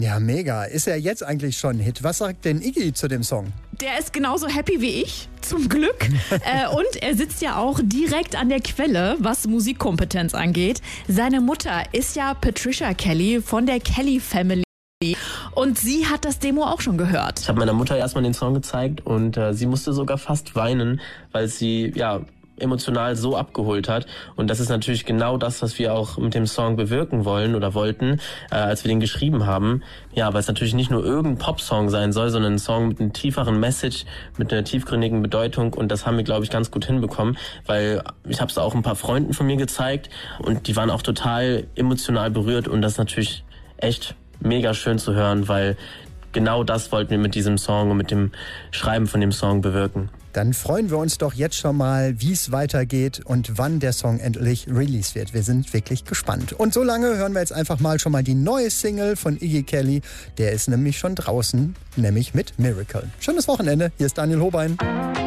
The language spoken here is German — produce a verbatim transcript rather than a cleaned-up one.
Ja, mega. Ist er jetzt eigentlich schon ein Hit? Was sagt denn Iggy zu dem Song? Der ist genauso happy wie ich, zum Glück. äh, und er sitzt ja auch direkt an der Quelle, was Musikkompetenz angeht. Seine Mutter ist ja Patricia Kelly von der Kelly Family. Und sie hat das Demo auch schon gehört. Ich habe meiner Mutter erstmal den Song gezeigt und äh, sie musste sogar fast weinen, weil sie ja emotional so abgeholt hat. Und das ist natürlich genau das, was wir auch mit dem Song bewirken wollen oder wollten, äh, als wir den geschrieben haben. Ja, weil es natürlich nicht nur irgendein Popsong sein soll, sondern ein Song mit einem tieferen Message, mit einer tiefgründigen Bedeutung. Und das haben wir, glaube ich, ganz gut hinbekommen, weil ich habe es auch ein paar Freunden von mir gezeigt und die waren auch total emotional berührt. Und das ist natürlich echt mega schön zu hören, weil genau das wollten wir mit diesem Song und mit dem Schreiben von dem Song bewirken. Dann freuen wir uns doch jetzt schon mal, wie es weitergeht und wann der Song endlich released wird. Wir sind wirklich gespannt. Und so lange hören wir jetzt einfach mal schon mal die neue Single von Iggy Kelly. Der ist nämlich schon draußen, nämlich mit Miracle. Schönes Wochenende. Hier ist Daniel Hobein.